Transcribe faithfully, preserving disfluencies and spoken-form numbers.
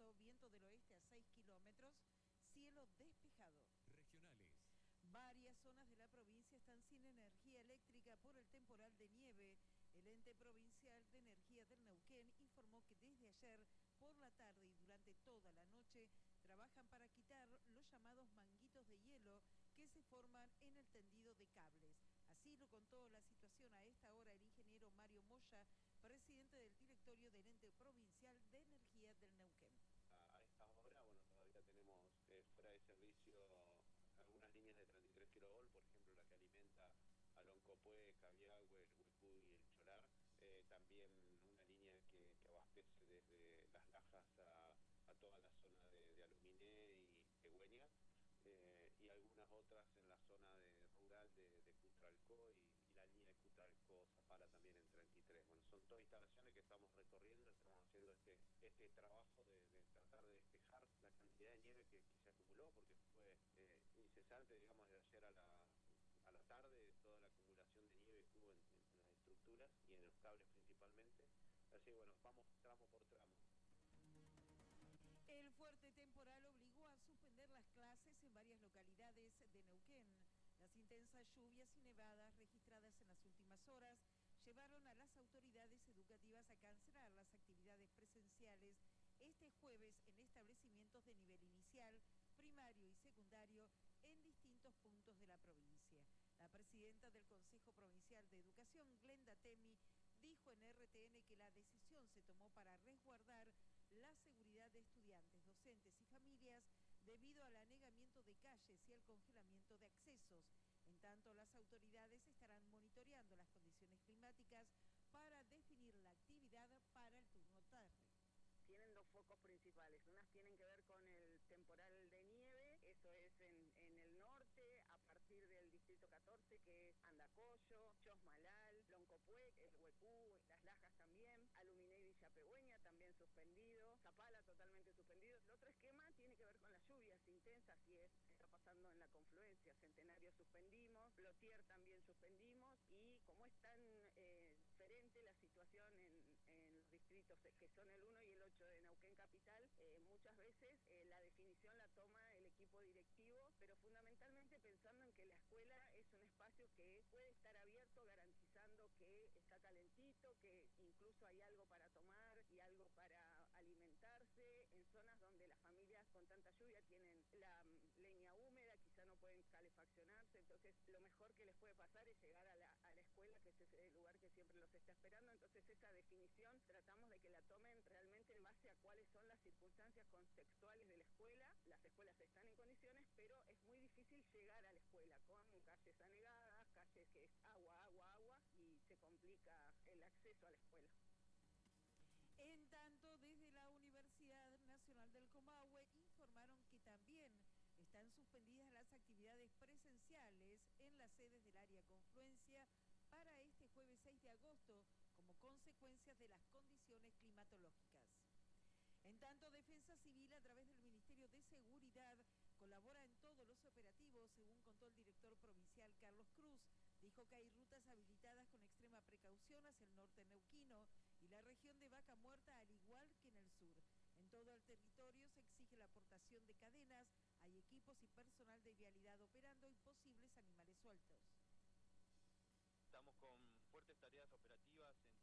nublado, viento del oeste a seis kilómetros, cielo despejado. Regionales. Varias zonas de la provincia están sin energía eléctrica por el temporal de nieve. El ente provincial de energía del Neuquén informó que desde ayer por la tarde y durante toda la noche trabajan para quitar los llamados manguitos de hielo que se forman en el tendido de cables. Así lo contó la situación a esta hora el ingeniero Mario Moya, presidente del directorio del ente provincial de energía del Neuquén. A esta hora, bueno, todavía tenemos eh, fuera de servicio algunas líneas de treinta y tres kilovolts, por ejemplo, la que alimenta a Loncopué, Cabiagüe, el Huicú y el Cholar. Eh, también una línea que, que abastece desde Las Lajas a, a toda la zona de, de Aluminé y Egüeña. Eh, y algunas otras en la zona de, rural de, de Cutralcó y, y la línea de Cutralcó-Zapala también en treinta y tres. Bueno, son todas instalaciones que estamos recorriendo, estamos haciendo este este trabajo de, de tratar de despejar la cantidad de nieve que, que se acumuló, porque fue eh, incesante, digamos, de ayer a la, a la tarde, toda la acumulación de nieve que hubo en, en las estructuras y en los cables principalmente. Así que bueno, vamos tramo por tramo. El fuerte temporal obligó a suspender las clases en varias localidades de Neuquén. Las intensas lluvias y nevadas registradas en las últimas horas llevaron a las autoridades educativas a cancelar las actividades presenciales este jueves en establecimientos de nivel inicial, primario y secundario en distintos puntos de la provincia. La presidenta del Consejo Provincial de Educación, Glenda Temi, dijo en R T N que la decisión se tomó para resguardar la seguridad de estudiantes, docentes y familias debido al anegamiento de calles y al congelamiento de accesos. En tanto, las autoridades estarán monitoreando las condiciones climáticas para definir la actividad para el turno tarde. Tienen dos focos principales, unas tienen que ver con el temporal de nieve, eso es en, en el norte, a partir del distrito catorce, que es Andacollo, Chosmalal, Loncopué, el Huecú, Las Lajas también, Aluminé y Villa Pegüeña también suspendido, Zapala totalmente suspendido. El otro esquema tiene que ver con las lluvias intensas, y es está pasando en la confluencia, Centenario suspendimos, Plotier también suspendimos, y como es tan eh, diferente la situación en, en los distritos que son el uno y el ocho de Neuquén Capital, eh, muchas veces eh, la definición la toma el equipo directivo, pero fundamentalmente pensando en que la escuela es un espacio que puede estar abierto, garantizando que está calentito, que incluso hay algo para tomar y algo para alimentarse, en zonas donde las familias con tanta lluvia tienen la um, leña húmeda, quizá no pueden calefaccionarse, entonces lo mejor que les puede pasar es llegar a la, a la escuela, que es ese lugar que siempre los está esperando. Entonces esa definición tratamos de que la tomen realmente en base a cuáles son las circunstancias contextuales de la escuela. Las escuelas están en condiciones, pero es muy difícil llegar a la escuela con calles anegadas, calles que es agua, agua, agua, y se complica el acceso a la escuela. En tanto, desde la Universidad Nacional del Comahue informaron que también están suspendidas las actividades presenciales en las sedes del área Confluencia para este jueves seis de agosto como consecuencias de las condiciones climatológicas. En tanto, Defensa Civil, a través del Ministerio de Seguridad, colabora en todos los operativos, según contó el director provincial Carlos Cruz. Dijo que hay rutas habilitadas con extrema precaución hacia el norte neuquino y la región de Vaca Muerta, al igual que en el sur. En todo el territorio se exige la aportación de cadenas, hay equipos y personal de vialidad operando y posibles animales sueltos. Estamos con fuertes tareas operativas en